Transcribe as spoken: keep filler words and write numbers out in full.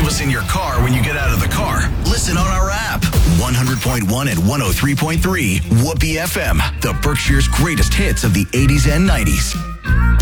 leave us in your car when you get out of the car. Listen on our app. one hundred point one and one oh three point three Whoopee F M. The Berkshire's greatest hits of the eighties and nineties.